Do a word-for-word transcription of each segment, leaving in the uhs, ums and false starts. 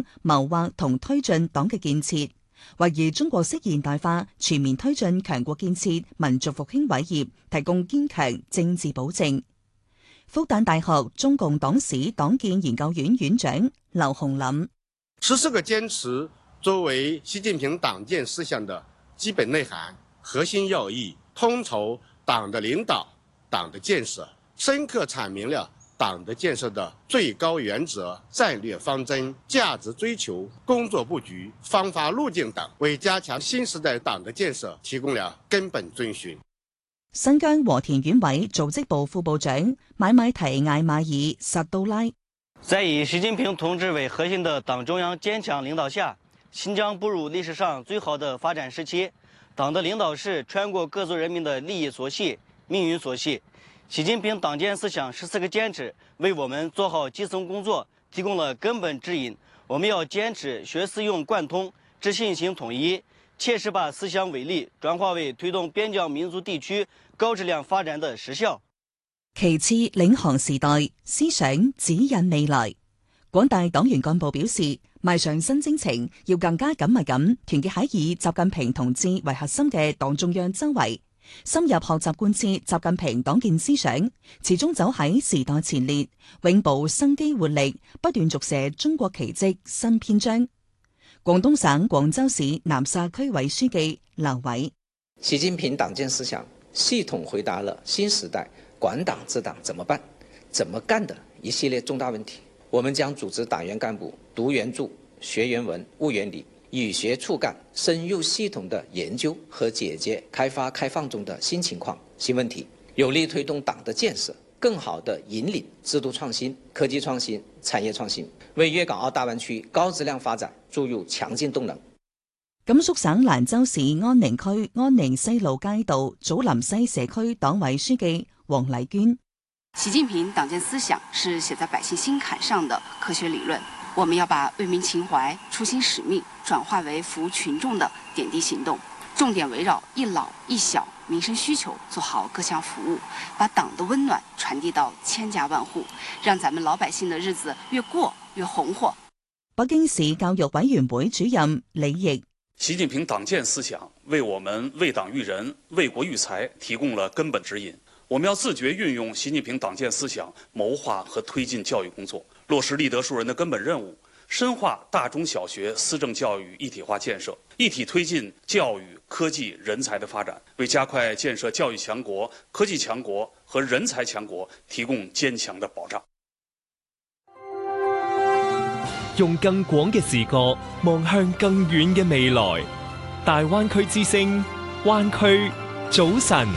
謀劃同推進黨嘅建設，為中國式現代化全面推進強國建設、民族復興偉業提供堅強政治保證。復旦大學中共黨史黨建研究院院長劉洪林： 十四個堅持作為習近平黨建思想的基本內涵、核心要義，統籌黨的領導、黨的建設，深刻闡明了黨的建設的最高原則、戰略方針、價值追求、工作布局、方法路徑等，為加強新時代黨的建設提供了根本遵循。 新疆和田縣委組織部副部長買買提艾馬爾薩杜拉： 在以習近平同志為核心的黨中央堅強領導下，新疆步入歷史上最好的發展時期。黨的領導是全國各族人民的利益所繫、命運所繫。習近平黨建思想十四個堅持為我們做好基層工作提供了根本指引。我們要堅持學思用貫通、知信行統一，切實把思想偉力轉化為推動邊疆民族地區高質量發展的實效。 其次，領航時代，思想指引未來。廣大黨員幹部表示，邁上新征程，要更加緊密咁團結喺以習近平同志為核心嘅黨中央周圍，深入學習貫徹習近平黨建思想，始終走喺時代前列，永葆生機活力，不斷續寫中國奇蹟新篇章。廣東省廣州市南沙區委書記劉偉： 習近平黨建思想系統回答了新時代管黨治黨怎麼辦、怎麼幹的一系列重大問題。我們將組織黨員幹部讀原著、學原文、悟原理，與學促幹，深入系統的研究和解決開發開放中的新情況、新問題，有力推動黨的建設，更好地引領制度創新、科技創新、產業創新，為粵港澳大灣區高質量發展注入強勁動能。 甘肅省蘭州市安寧區安寧西路街道祖林西社區黨委書記黃麗娟： 習近平黨建思想是寫在百姓心坎上的科學理論，我們要把為民情懷、初心使命轉化為服務群眾的點滴行動，重點圍繞一老一小民生需求做好各項服務，把黨的溫暖傳遞到千家萬戶，讓咱們老百姓的日子越過越紅火。 北京市教育委員會主任李毅： 習近平黨建思想為我們為黨育人、為國育才提供了根本指引。我們要自覺運用習近平黨建思想，謀劃和推進教育工作，落實立德樹人的根本任務，深化大中小學思政教育一體化建設，一體推進教育、科技、人才的發展，為加快建設教育強國、科技強國和人才強國提供堅強的保障。 用更廣嘅視角望向更遠嘅未來，大灣區之聲，灣區早晨。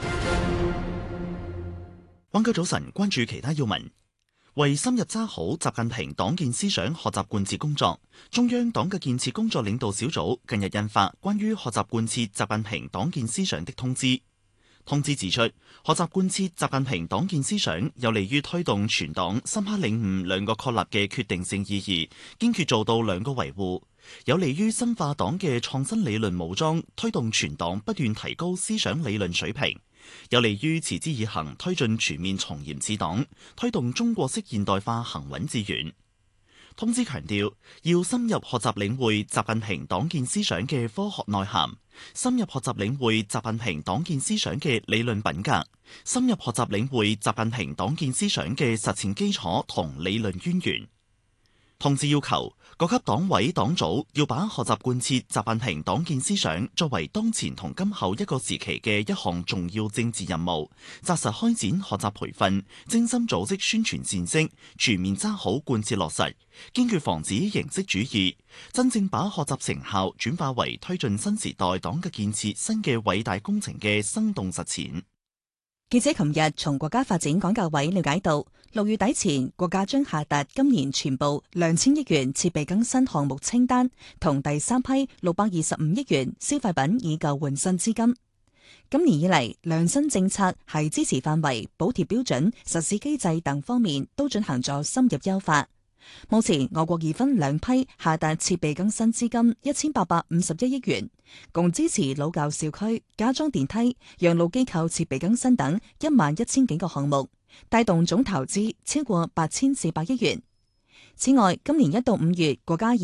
灣區早晨，關注其他要聞。為深入揸好習近平黨建思想學習貫徹工作，中央黨嘅建設工作領導小組近日印發關於學習貫徹習近平黨建思想的通知。通知指出，學習貫徹習近平黨建思想有利於推動全黨深刻領悟兩個確立嘅決定性意義，堅決做到兩個維護，有利於深化黨嘅創新理論武裝，推動全黨不斷提高思想理論水平，有利於持之以恆推進全面從嚴治黨，推動中國式現代化行穩致遠。通知強調，要深入學習領會習近平黨建思想嘅科學內涵，深入學習領會習近平黨建思想嘅理論品格，深入學習領會習近平黨建思想嘅實踐基礎同理論淵源。通知要求各級黨委黨組要把學習貫徹習近平黨建思想作為當前同今後一個時期嘅一項重要政治任務，紮實開展學習培訓，精心組織宣傳善績，全面揸好貫徹落實，堅決防止形式主義，真正把學習成效轉化為推進新時代黨嘅建設新嘅偉大工程嘅生動實踐。 記者琴日從國家發展講教委了解到，六月底前國家將下達今年全部兩千億元設備更新項目清單，同第三批六百二十五億元消費品以舊換新資金。今年以嚟，量新政策喺支持範圍、補貼標準、實施機制等方面都進行咗深入優化。目前我國已分兩批下達設備更新資金一千八百五十一億元，共支持老舊小區加裝電梯、養老機構設備更新等一萬一千幾個項目，帶動總投資超過八千四百億元。此外，今年一到五月，國家已